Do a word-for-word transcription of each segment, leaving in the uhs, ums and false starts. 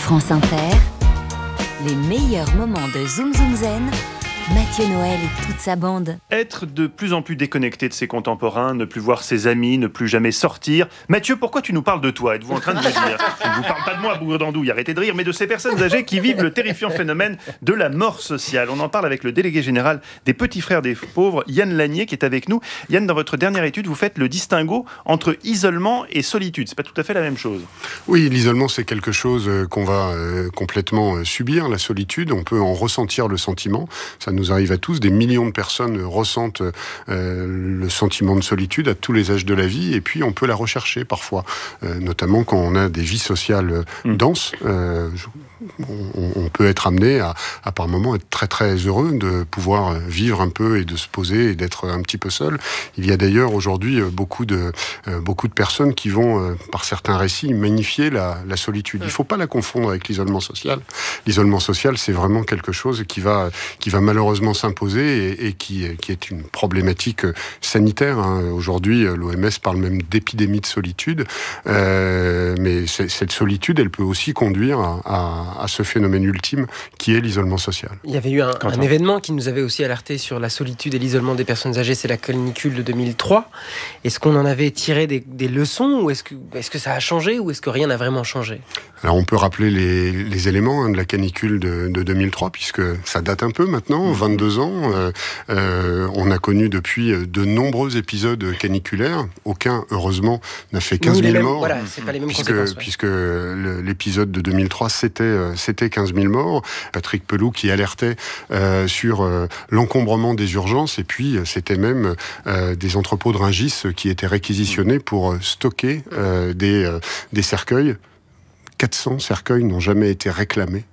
France Inter, les meilleurs moments de Zoom Zoom Zen, Mathieu Noël et toute sa bande. Être de plus en plus déconnecté de ses contemporains, ne plus voir ses amis, ne plus jamais sortir. Mathieu, pourquoi tu nous parles de toi ? Êtes-vous en train de me dire ? Je ne vous parle pas de moi, bougre d'andouille, arrêtez de rire, mais de ces personnes âgées qui vivent le terrifiant phénomène de la mort sociale. On en parle avec le délégué général des Petits Frères des Pauvres, Yann Lanier, qui est avec nous. Yann, dans votre dernière étude, vous faites le distinguo entre isolement et solitude. C'est pas tout à fait la même chose. Oui, l'isolement, c'est quelque chose qu'on va euh, complètement subir, la solitude. On peut en ressentir le sentiment. Ça nous arrive à tous. Des millions de personnes ressentent euh, le sentiment de solitude à tous les âges de la vie, et puis on peut la rechercher parfois, euh, notamment quand on a des vies sociales mmh. denses. Euh, on, on peut être amené à, à par moments être très très heureux de pouvoir vivre un peu et de se poser et d'être un petit peu seul. Il y a d'ailleurs aujourd'hui beaucoup de euh, beaucoup de personnes qui vont, euh, par certains récits, magnifier la, la solitude. Il ne faut pas la confondre avec l'isolement social. L'isolement social, c'est vraiment quelque chose qui va qui va malheureusement s'imposer et, et qui, qui est une problématique sanitaire. Hein. Aujourd'hui, l'O M S parle même d'épidémie de solitude. Euh, mais cette solitude, elle peut aussi conduire à, à, à ce phénomène ultime qui est l'isolement social. Il y avait eu un, un événement qui nous avait aussi alerté sur la solitude et l'isolement des personnes âgées, c'est la canicule de deux mille trois. Est-ce qu'on en avait tiré des, des leçons, ou est-ce que, est-ce que ça a changé, ou est-ce que rien n'a vraiment changé ? Alors on peut rappeler les, les éléments hein, de la canicule de, de deux mille trois, puisque ça date un peu maintenant, vingt-deux ans. Euh, euh, on a connu depuis de nombreux épisodes caniculaires. Aucun, heureusement, n'a fait quinze mille morts. Voilà, c'est pas les mêmes puisque, conséquences. Ouais. Puisque le, l'épisode de deux mille trois, c'était, c'était quinze mille morts. Patrick Pelloux qui alertait euh, sur euh, l'encombrement des urgences, et puis c'était même euh, des entrepôts de Rungis qui étaient réquisitionnés pour stocker euh, des, euh, des cercueils. quatre cents cercueils n'ont jamais été réclamés.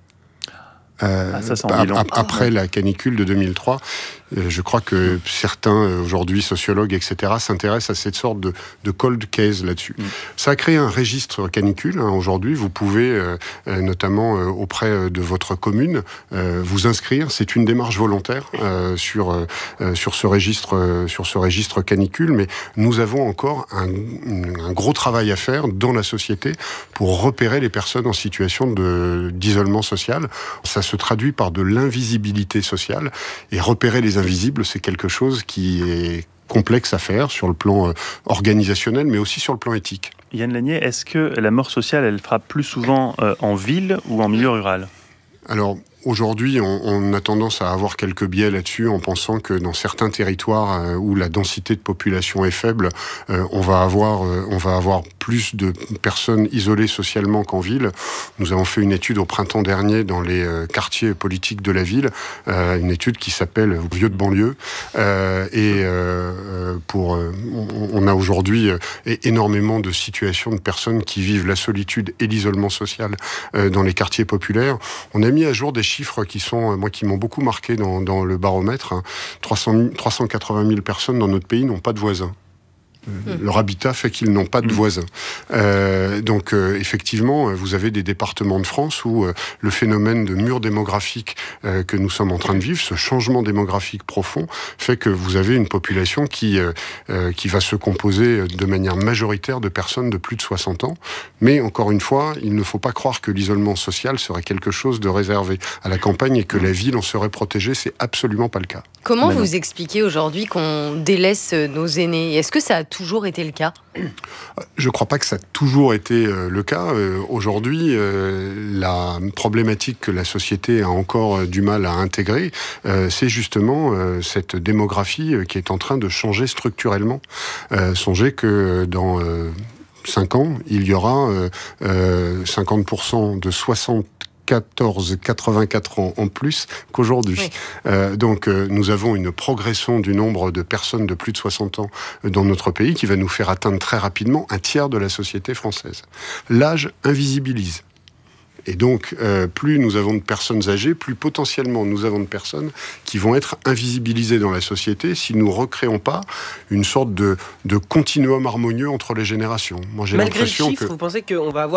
Euh, ah, ça, ap- après la canicule de deux mille trois, euh, je crois que certains, euh, aujourd'hui, sociologues, et cetera, s'intéressent à cette sorte de, de cold case là-dessus. Mm. Ça a créé un registre canicule. Hein. Aujourd'hui, vous pouvez, euh, euh, notamment euh, auprès de votre commune, euh, vous inscrire. C'est une démarche volontaire euh, sur, euh, sur, ce registre, euh, sur ce registre canicule, mais nous avons encore un, un gros travail à faire dans la société pour repérer les personnes en situation de, d'isolement social. Ça se traduit par de l'invisibilité sociale, et repérer les invisibles, c'est quelque chose qui est complexe à faire sur le plan euh, organisationnel, mais aussi sur le plan éthique. Yann Lanier, est-ce que la mort sociale, elle frappe plus souvent euh, en ville ou en milieu rural ? Alors, aujourd'hui, on, on a tendance à avoir quelques biais là-dessus en pensant que dans certains territoires euh, où la densité de population est faible, euh, on va avoir, euh, on va avoir plus de personnes isolées socialement qu'en ville. Nous avons fait une étude au printemps dernier dans les euh, quartiers politiques de la ville, euh, une étude qui s'appelle Vieux de banlieue. Euh, et euh, pour, euh, on, on a aujourd'hui euh, énormément de situations de personnes qui vivent la solitude et l'isolement social euh, dans les quartiers populaires. On a mis à jour des chiffres qui sont, moi, qui m'ont beaucoup marqué dans, dans le baromètre. Hein. trois cent quatre-vingt mille personnes dans notre pays n'ont pas de voisins. Euh, mmh. Leur habitat fait qu'ils n'ont pas de mmh. voisins. Euh, donc, euh, effectivement, vous avez des départements de France où euh, le phénomène de mur démographique euh, que nous sommes en train de vivre, ce changement démographique profond, fait que vous avez une population qui, euh, euh, qui va se composer de manière majoritaire de personnes de plus de soixante ans. Mais, encore une fois, il ne faut pas croire que l'isolement social serait quelque chose de réservé à la campagne et que la ville en serait protégée. C'est absolument pas le cas. Comment Maintenant. vous expliquez aujourd'hui qu'on délaisse nos aînés ? Est-ce que ça a toujours été le cas ? Je ne crois pas que ça a toujours été euh, le cas. Euh, aujourd'hui, euh, la problématique que la société a encore euh, du mal à intégrer, euh, c'est justement euh, cette démographie euh, qui est en train de changer structurellement. Euh, songez que dans euh, cinq ans, il y aura euh, euh, cinquante pour cent de soixante quatorze quatre-vingt-quatre ans en plus qu'aujourd'hui. Oui. Euh, donc euh, nous avons une progression du nombre de personnes de plus de soixante ans dans notre pays qui va nous faire atteindre très rapidement un tiers de la société française. L'âge invisibilise. Et donc, euh, plus nous avons de personnes âgées, plus potentiellement nous avons de personnes qui vont être invisibilisées dans la société si nous ne recréons pas une sorte de, de continuum harmonieux entre les générations. Moi, j'ai Malgré l'impression le chiffre, que... vous pensez qu'on va avoir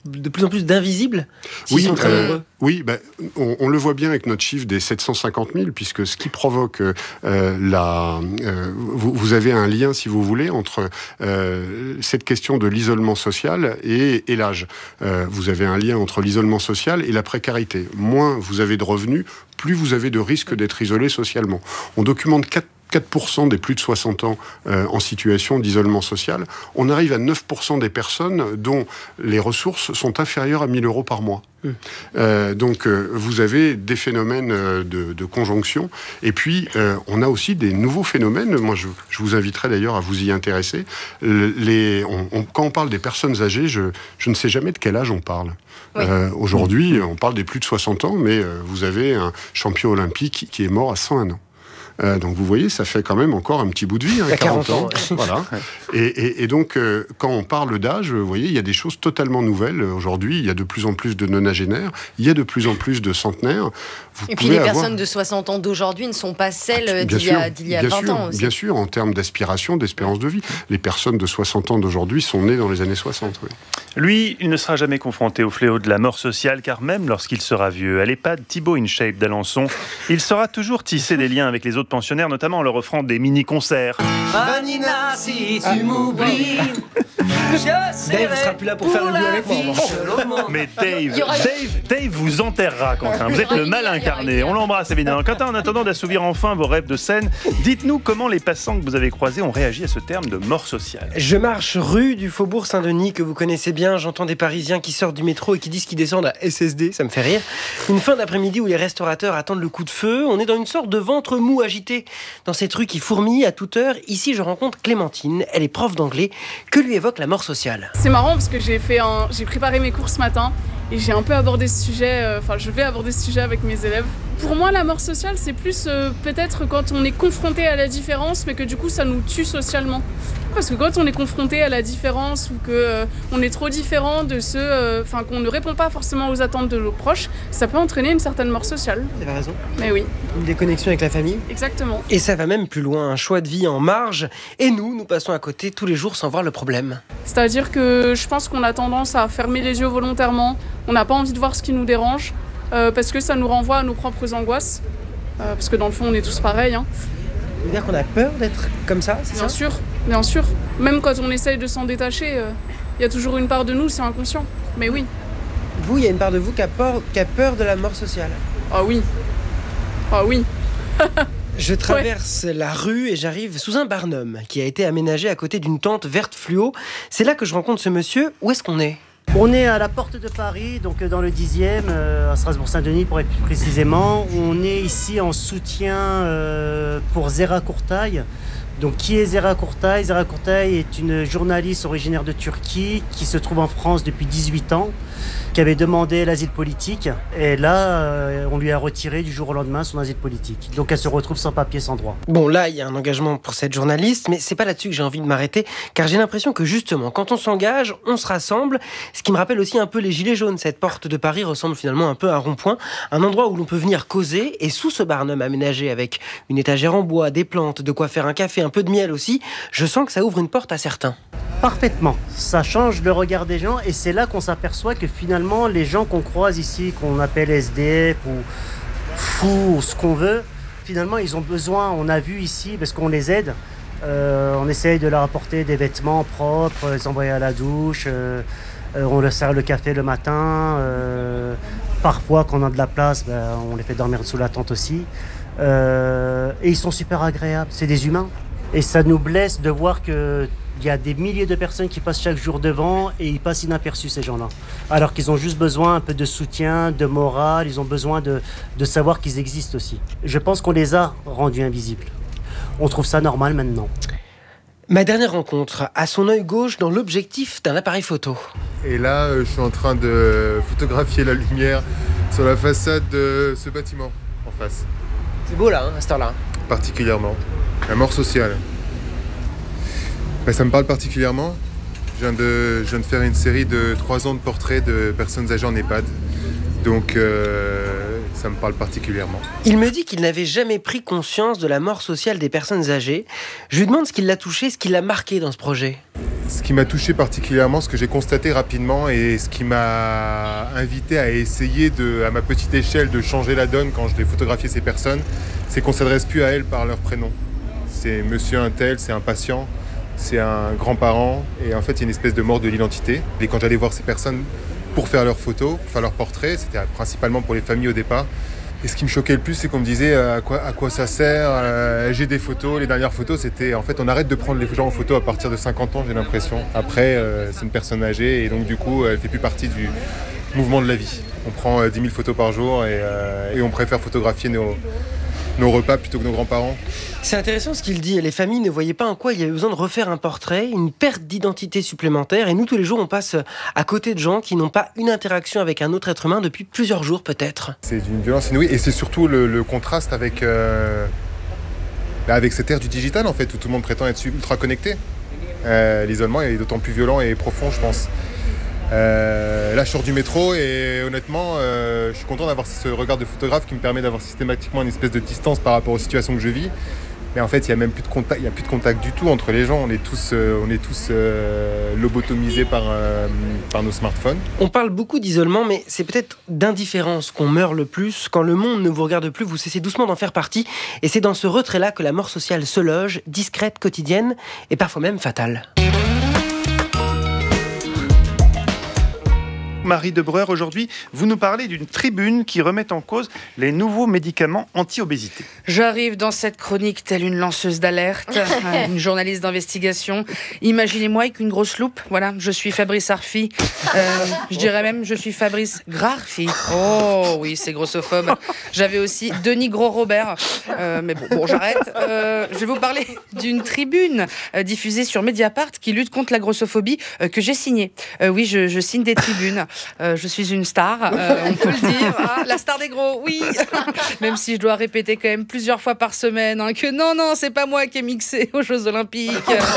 de plus en plus d'invisibles s'ils Oui, sont très euh, nombreux. Oui, ben, on, on le voit bien avec notre chiffre des sept cent cinquante mille, puisque ce qui provoque euh, la... Euh, vous, vous avez un lien, si vous voulez, entre euh, cette question de l'isolement social et, et l'âge. Euh, vous avez un lien entre l'isolement social et la précarité. Moins vous avez de revenus, plus vous avez de risque d'être isolé socialement. On documente quatre quatre pour cent des plus de soixante ans euh, en situation d'isolement social. On arrive à neuf pour cent des personnes dont les ressources sont inférieures à mille euros par mois. Mmh. Euh, donc, euh, vous avez des phénomènes euh, de, de conjonction. Et puis, euh, on a aussi des nouveaux phénomènes. Moi, je, je vous inviterai d'ailleurs à vous y intéresser. Les, on, on, quand on parle des personnes âgées, je, je ne sais jamais de quel âge on parle. Oui. Euh, aujourd'hui, on parle des plus de soixante ans, mais euh, vous avez un champion olympique qui est mort à cent un ans. Euh, donc vous voyez, ça fait quand même encore un petit bout de vie, hein, quarante ans. Voilà. Et, et, et donc, euh, quand on parle d'âge, vous voyez, il y a des choses totalement nouvelles. Aujourd'hui, il y a de plus en plus de nonagénaires, il y a de plus en plus de centenaires. Vous et puis les avoir... personnes de soixante ans d'aujourd'hui ne sont pas celles d'il y a, d'il y a bien vingt sûr, ans aussi. Bien sûr, en termes d'aspiration, d'espérance de vie. Les personnes de soixante ans d'aujourd'hui sont nées dans les années soixante. Oui. Lui, il ne sera jamais confronté au fléau de la mort sociale, car même lorsqu'il sera vieux, à l'EHPAD Thibaut InShape d'Alençon, il saura toujours tisser des liens avec les autres pensionnaires, notamment en leur offrant des mini-concerts. Vanina, si tu m'oublies, Dave ne sera plus là pour faire le duo avec moi. Mais Dave, Dave, Dave vous enterrera, Quentin. Vous êtes le mal incarné. On l'embrasse évidemment. Quentin, en attendant d'assouvir enfin vos rêves de scène, dites-nous comment les passants que vous avez croisés ont réagi à ce terme de mort sociale. Je marche rue du Faubourg Saint-Denis, que vous connaissez bien. J'entends des Parisiens qui sortent du métro et qui disent qu'ils descendent à S S D. Ça me fait rire. Une fin d'après-midi où les restaurateurs attendent le coup de feu. On est dans une sorte de ventre mou agité dans cette rue qui fourmille à toute heure. Ici, je rencontre Clémentine. Elle est prof d'anglais. Que lui évoque la mort sociale? C'est marrant parce que j'ai fait un... j'ai préparé mes cours ce matin et j'ai un peu abordé ce sujet, enfin euh, je vais aborder ce sujet avec mes élèves. Pour moi, la mort sociale, c'est plus euh, peut-être quand on est confronté à la différence, mais que du coup, ça nous tue socialement. Parce que quand on est confronté à la différence ou qu'on euh, est trop différent de ceux, enfin euh, qu'on ne répond pas forcément aux attentes de nos proches, ça peut entraîner une certaine mort sociale. Vous avez raison. Mais oui. Une déconnexion avec la famille. Exactement. Et ça va même plus loin, un choix de vie en marge. Et nous, nous passons à côté tous les jours sans voir le problème. C'est-à-dire que je pense qu'on a tendance à fermer les yeux volontairement. On n'a pas envie de voir ce qui nous dérange. Euh, parce que ça nous renvoie à nos propres angoisses. Euh, parce que dans le fond, on est tous pareils. Hein. Ça veut dire qu'on a peur d'être comme ça, c'est ça ? Bien sûr, bien sûr. Même quand on essaye de s'en détacher, il euh, y a toujours une part de nous, c'est inconscient. Mais oui. Vous, il y a une part de vous qui a peur, qui a peur de la mort sociale. Ah oui. Ah oui. Je traverse ouais. la rue et j'arrive sous un barnum qui a été aménagé à côté d'une tente verte fluo. C'est là que je rencontre ce monsieur. Où est-ce qu'on est ? On est à la porte de Paris, donc dans le dixième, euh, à Strasbourg-Saint-Denis pour être plus précisément. On est ici en soutien euh, pour Zehra Kurtay. Donc qui est Zehra Kurtay ? Zehra Kurtay est une journaliste originaire de Turquie qui se trouve en France depuis dix-huit ans, qui avait demandé l'asile politique. Et là, euh, on lui a retiré du jour au lendemain son asile politique. Donc elle se retrouve sans papier, sans droit. Bon, là, il y a un engagement pour cette journaliste, mais c'est pas là-dessus que j'ai envie de m'arrêter, car j'ai l'impression que justement, quand on s'engage, on se rassemble. Ce qui me rappelle aussi un peu les Gilets jaunes. Cette porte de Paris ressemble finalement un peu à un rond-point, un endroit où l'on peut venir causer. Et sous ce barnum aménagé avec une étagère en bois, des plantes, de quoi faire un café, un peu de miel aussi, je sens que ça ouvre une porte à certains. Parfaitement. Ça change le regard des gens et c'est là qu'on s'aperçoit que finalement, les gens qu'on croise ici, qu'on appelle S D F ou fous ou ce qu'on veut, finalement, ils ont besoin, on a vu ici, parce qu'on les aide, euh, on essaye de leur apporter des vêtements propres, les envoyer à la douche, euh, euh, on leur sert le café le matin, euh, parfois, quand on a de la place, ben, on les fait dormir sous la tente aussi. Euh, et ils sont super agréables, c'est des humains. Et ça nous blesse de voir que il y a des milliers de personnes qui passent chaque jour devant et ils passent inaperçus, ces gens-là. Alors qu'ils ont juste besoin un peu de soutien, de morale, ils ont besoin de, de savoir qu'ils existent aussi. Je pense qu'on les a rendus invisibles. On trouve ça normal maintenant. Ma dernière rencontre, à son œil gauche dans l'objectif d'un appareil photo. Et là, je suis en train de photographier la lumière sur la façade de ce bâtiment en face. C'est beau là, hein, à cette heure-là. Particulièrement. La mort sociale. Ben, ça me parle particulièrement. Je viens, de, je viens de faire une série de trois ans de portraits de personnes âgées en EHPAD. Donc, euh, ça me parle particulièrement. Il me dit qu'il n'avait jamais pris conscience de la mort sociale des personnes âgées. Je lui demande ce qui l'a touché, ce qui l'a marqué dans ce projet. Ce qui m'a touché particulièrement, ce que j'ai constaté rapidement et ce qui m'a invité à essayer, de, à ma petite échelle, de changer la donne quand je vais photographier ces personnes, c'est qu'on ne s'adresse plus à elles par leur prénom. C'est monsieur un tel, c'est un patient, c'est un grand-parent, et en fait il y a une espèce de mort de l'identité. Et quand j'allais voir ces personnes pour faire leurs photos, pour faire leurs portraits, c'était principalement pour les familles au départ. Et ce qui me choquait le plus, c'est qu'on me disait euh, à, quoi, à quoi ça sert, euh, j'ai des photos, les dernières photos, c'était en fait on arrête de prendre les gens en photo à partir de cinquante ans, j'ai l'impression. Après, euh, c'est une personne âgée et donc du coup, elle ne fait plus partie du mouvement de la vie. On prend euh, dix mille photos par jour et, euh, et on préfère photographier nos, nos repas plutôt que nos grands-parents. C'est intéressant ce qu'il dit. Les familles ne voyaient pas en quoi il y avait besoin de refaire un portrait, une perte d'identité supplémentaire. Et nous, tous les jours, on passe à côté de gens qui n'ont pas une interaction avec un autre être humain depuis plusieurs jours, peut-être. C'est d'une violence inouïe. Et c'est surtout le, le contraste avec, euh, avec cette ère du digital, en fait, où tout le monde prétend être ultra connecté. Euh, l'isolement est d'autant plus violent et profond, je pense. Euh, là, je sors du métro et honnêtement, euh, je suis content d'avoir ce regard de photographe qui me permet d'avoir systématiquement une espèce de distance par rapport aux situations que je vis. Mais en fait, il n'y a même plus de contact, il n'y a plus de contact du tout entre les gens. On est tous, euh, on est tous euh, lobotomisés par, euh, par nos smartphones. On parle beaucoup d'isolement, mais c'est peut-être d'indifférence qu'on meurt le plus. Quand le monde ne vous regarde plus, vous cessez doucement d'en faire partie. Et c'est dans ce retrait-là que la mort sociale se loge, discrète, quotidienne et parfois même fatale. Marie Debreur, aujourd'hui, vous nous parlez d'une tribune qui remet en cause les nouveaux médicaments anti-obésité. J'arrive dans cette chronique telle une lanceuse d'alerte, une journaliste d'investigation. Imaginez-moi avec une grosse loupe. Voilà, je suis Fabrice Arfi. Euh, je dirais même, je suis Fabrice Grarfi. Oh oui, c'est grossophobe. J'avais aussi Denis Gros-Robert. Euh, mais bon, bon j'arrête. Euh, je vais vous parler d'une tribune euh, diffusée sur Mediapart qui lutte contre la grossophobie euh, que j'ai signée. Euh, oui, je, je signe des tribunes. Euh, je suis une star, euh, on peut le dire. Ah, la star des gros, oui. Même si je dois répéter quand même plusieurs fois par semaine hein, que non, non, c'est pas moi qui ai mixé aux Jeux Olympiques.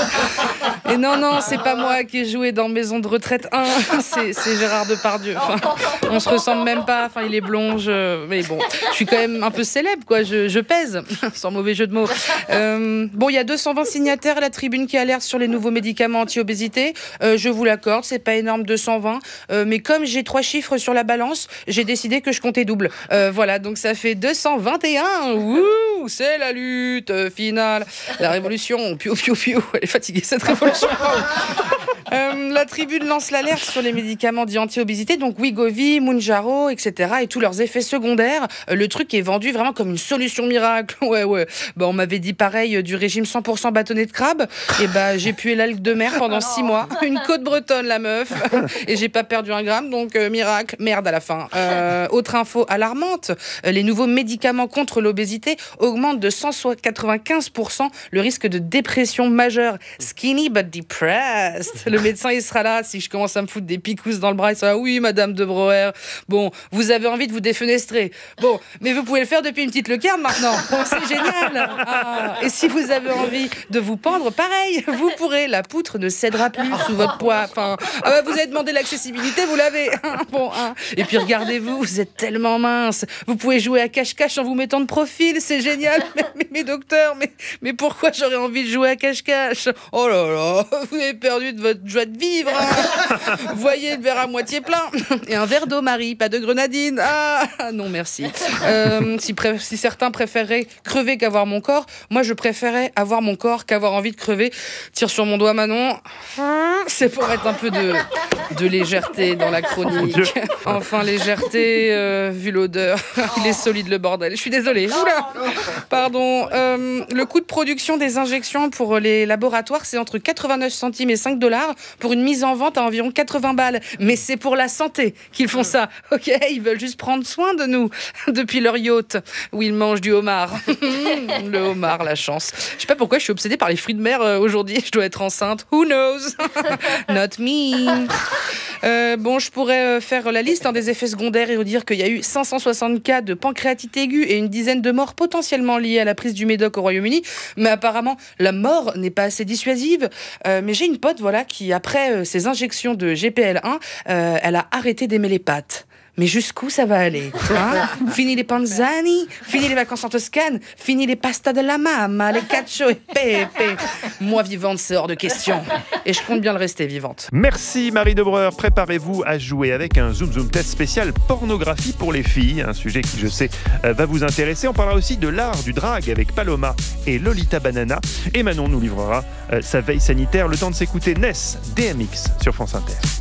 Et non, non, c'est pas moi qui ai joué dans Maison de Retraite un. C'est, c'est Gérard Depardieu. Enfin, on se ressemble même pas. Enfin, il est blond. Je... Mais bon, je suis quand même un peu célèbre, quoi. Je, je pèse, sans mauvais jeu de mots. Euh, bon, il y a deux cent vingt signataires à la tribune qui alerte sur les nouveaux médicaments anti-obésité. Euh, je vous l'accorde, c'est pas énorme, deux cent vingt. Euh, mais comme j'ai trois chiffres sur la balance, j'ai décidé que je comptais double. Euh, voilà, donc ça fait deux cent vingt et un. Ouh, c'est la lutte finale. La révolution, piou, piou, piou. Elle est fatiguée, cette révolution. Euh, la tribune lance l'alerte sur les médicaments dits anti-obésité, donc Wegovy, Mounjaro, et cetera, et tous leurs effets secondaires. Euh, le truc est vendu vraiment comme une solution miracle. Ouais, ouais. Bah, on m'avait dit pareil du régime cent pour cent bâtonnet de crabe. Et bah, j'ai pué l'algue de mer pendant six mois. Une côte bretonne, la meuf. Et j'ai pas perdu un gramme, donc euh, miracle, merde à la fin. Euh, autre info alarmante, euh, les nouveaux médicaments contre l'obésité augmentent de cent quatre-vingt-quinze pour cent le risque de dépression majeure. Skinny but depressed. Le médecin, il sera là si je commence à me foutre des picousses dans le bras. Il sera, oui, madame de Brouwer. Bon, vous avez envie de vous défenestrer. Bon, mais vous pouvez le faire depuis une petite lucarne maintenant. Bon, c'est génial. Ah. Et si vous avez envie de vous pendre, pareil, vous pourrez. La poutre ne cédera plus sous votre poids. Enfin, ah bah, vous avez demandé l'accessibilité, vous l'avez. Bon, hein. Et puis regardez-vous, vous êtes tellement mince. Vous pouvez jouer à cache-cache en vous mettant de profil. C'est génial. Mais, mais, mais docteur, mais, mais pourquoi j'aurais envie de jouer à cache-cache? Oh là là, vous avez perdu de votre joie de vivre. Hein. Voyez le verre à moitié plein. Et un verre d'eau, Marie, pas de grenadine. Ah non, merci. Euh, si, pré- si certains préféreraient crever qu'avoir mon corps, moi je préférais avoir mon corps qu'avoir envie de crever. Tire sur mon doigt, Manon. C'est pour mettre un peu de, de légèreté dans la chronique. Enfin, légèreté, euh, vu l'odeur. Il est solide, le bordel. Je suis désolée. Oula. Pardon. Euh, le coût de production des injections pour les laboratoires, c'est entre quatre-vingt-neuf centimes et cinq dollars pour une mise en vente à environ quatre-vingts balles. Mais c'est pour la santé qu'ils font ça. Ok, ils veulent juste prendre soin de nous depuis leur yacht où ils mangent du homard. Le homard, la chance. Je sais pas pourquoi je suis obsédée par les fruits de mer euh, aujourd'hui. Je dois être enceinte. Who knows? Not me. Euh, bon, je pourrais euh, faire la liste hein, des effets secondaires et vous dire qu'il y a eu cinq cent soixante cas de pancréatite aiguë et une dizaine de morts potentiellement liées à la prise du médoc au Royaume-Uni. Mais apparemment, la mort n'est pas assez dissuasive. Euh, mais j'ai une pote voilà, qui, après euh, ses injections de G P L un, euh, elle a arrêté d'aimer les pâtes. Mais jusqu'où ça va aller, hein? Fini les panzani, fini les vacances en Toscane, fini les pasta de la mamma, les cacio et pepe. Moi vivante, c'est hors de question. Et je compte bien le rester vivante. Merci Marie Debreur. Préparez-vous à jouer avec un Zoom Zoom Test spécial pornographie pour les filles, un sujet qui, je sais, va vous intéresser. On parlera aussi de l'art du drag avec Paloma et Lolita Banana. Et Manon nous livrera sa veille sanitaire. Le temps de s'écouter Ness, D M X sur France Inter.